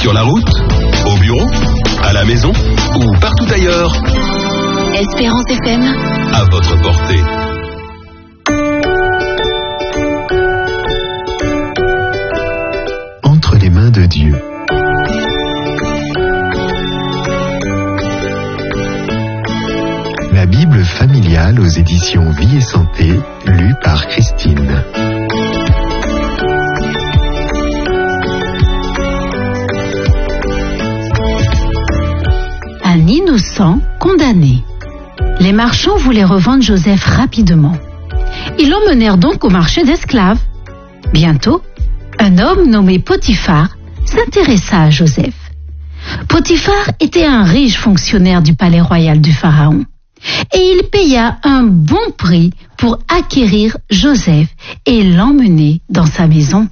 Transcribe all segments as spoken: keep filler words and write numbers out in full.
Sur la route, au bureau, à la maison ou partout ailleurs. Espérance F M. À votre portée. Entre les mains de Dieu. La Bible familiale aux éditions Vie et Santé, lue par Christine. Un innocent condamné. Les marchands voulaient revendre Joseph rapidement. Ils l'emmenèrent donc au marché d'esclaves. Bientôt, un homme nommé Potiphar s'intéressa à Joseph. Potiphar était un riche fonctionnaire du palais royal du Pharaon. Et il paya un bon prix pour acquérir Joseph et l'emmener dans sa maison.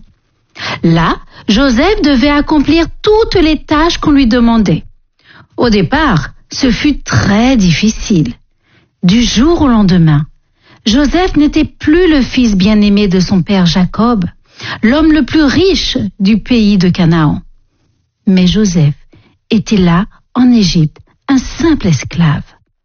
Là, Joseph devait accomplir toutes les tâches qu'on lui demandait. Au départ, ce fut très difficile. Du jour au lendemain, Joseph n'était plus le fils bien-aimé de son père Jacob, l'homme le plus riche du pays de Canaan. Mais Joseph était là, en Égypte, un simple esclave.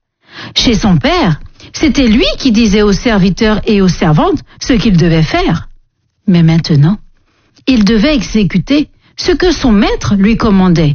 Chez son père, c'était lui qui disait aux serviteurs et aux servantes ce qu'ils devaient faire. Mais maintenant, il devait exécuter ce que son maître lui commandait.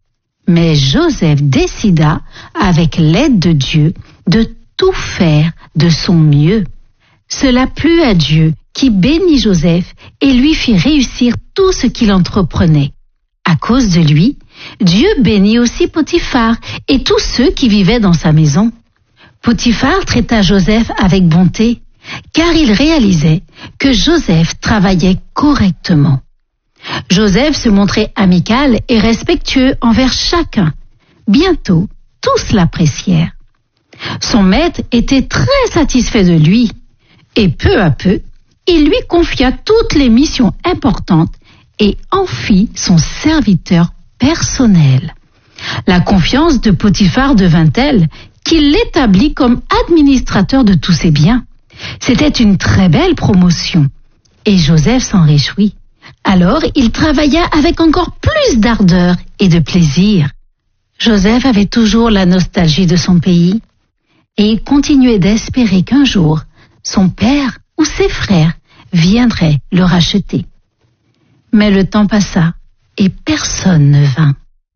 Mais Joseph décida, avec l'aide de Dieu, de tout faire de son mieux. Cela plut à Dieu, qui bénit Joseph et lui fit réussir tout ce qu'il entreprenait. À cause de lui, Dieu bénit aussi Potiphar et tous ceux qui vivaient dans sa maison. Potiphar traita Joseph avec bonté, car il réalisait que Joseph travaillait correctement. Joseph se montrait amical et respectueux envers chacun. Bientôt, tous l'apprécièrent. Son maître était très satisfait de lui, et peu à peu, il lui confia toutes les missions importantes et en fit son serviteur personnel. La confiance de Potiphar devint telle qu'il l'établit comme administrateur de tous ses biens. C'était une très belle promotion, et Joseph s'en réjouit. Alors il travailla avec encore plus d'ardeur et de plaisir. Joseph avait toujours la nostalgie de son pays, et il continuait d'espérer qu'un jour, son père ou ses frères viendraient le racheter. Mais le temps passa, et personne ne vint.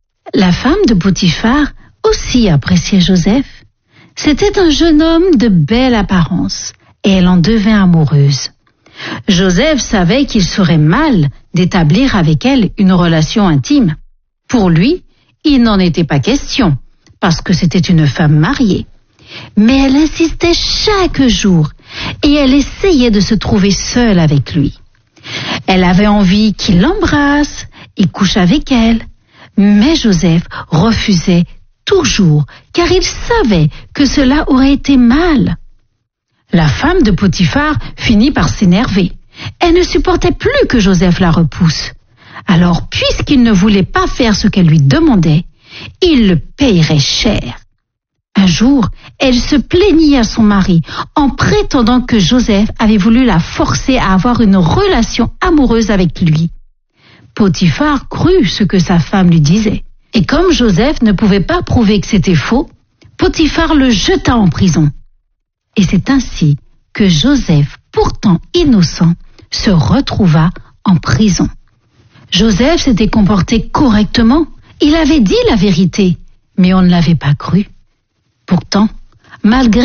La femme de Potiphar aussi appréciait Joseph. C'était un jeune homme de belle apparence, et elle en devint amoureuse. Joseph savait qu'il serait mal d'établir avec elle une relation intime. Pour lui, il n'en était pas question, parce que c'était une femme mariée. Mais elle insistait chaque jour, et elle essayait de se trouver seule avec lui. Elle avait envie qu'il l'embrasse et couche avec elle, mais Joseph refusait toujours, car il savait que cela aurait été mal. La femme de Potiphar finit par s'énerver. Elle ne supportait plus que Joseph la repousse. Alors, puisqu'il ne voulait pas faire ce qu'elle lui demandait, il le payerait cher. Un jour, elle se plaignit à son mari en prétendant que Joseph avait voulu la forcer à avoir une relation amoureuse avec lui. Potiphar crut ce que sa femme lui disait. Et comme Joseph ne pouvait pas prouver que c'était faux, Potiphar le jeta en prison. Et c'est ainsi que Joseph, pourtant innocent, se retrouva en prison. Joseph s'était comporté correctement. Il avait dit la vérité, mais on ne l'avait pas cru. Pourtant, malgré